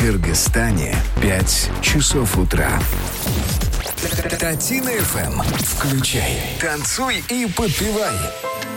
Кыргызстане 5 часов утра. Татина ФМ. Включай, танцуй и подпевай.